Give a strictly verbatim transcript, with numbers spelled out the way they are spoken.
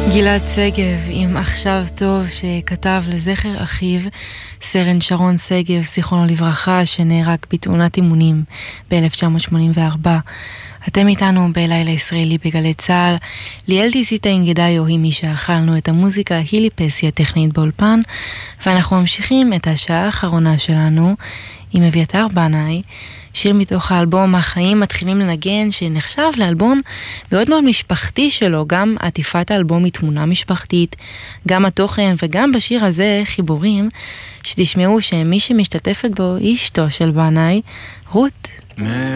גלעד שגב עם עכשיו טוב, שכתב לזכר אחיו סרן שרון שגב, זיכרונו לברכה, שנהרג בתאונת אימונים ב-אלף תשע מאות שמונים וארבע. אתם איתנו בלילה ישראלי בגלי צהל. ליאל דיזיטה אינגדאיו היא מי שאכלנו את המוזיקה, הילי פסי הטכנית באולפן, ואנחנו ממשיכים את השעה האחרונה שלנו עם אביתר בנאי, שיר מתוך האלבום החיים מתחילים לנגן, שנחשב לאלבום מאוד מאוד משפחתי שלו. גם עטיפת האלבום היא תמונה משפחתית, גם התוכן, וגם בשיר הזה חיבורים שתשמעו שמי שמשתתפת בו היא אשתו של בנאי, רות.